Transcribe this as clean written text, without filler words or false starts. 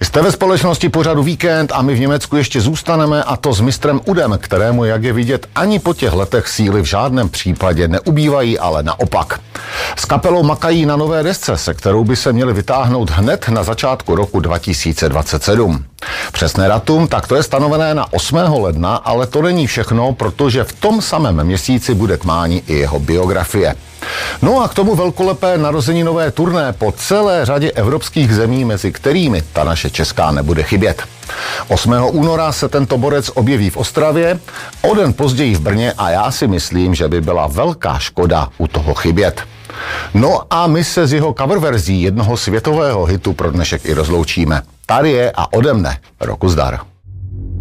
Jste ve společnosti pořadu Víkend a my v Německu ještě zůstaneme, a to s mistrem Udem, kterému, jak je vidět, ani po těch letech síly v žádném případě neubývají, ale naopak. S kapelou makají na nové desce, se kterou by se měli vytáhnout hned na začátku roku 2027. Přesné datum, tak to je stanovené na 8. ledna, ale to není všechno, protože v tom samém měsíci bude k mání i jeho biografie. No a k tomu velkolepé narozeninové turné po celé řadě evropských zemí, mezi kterými ta naše česká nebude chybět. 8. února se tento borec objeví v Ostravě, o den později v Brně a já si myslím, že by byla velká škoda u toho chybět. No a my se z jeho coververzí jednoho světového hitu pro dnešek i rozloučíme. Tady je a ode mne Roku zdar.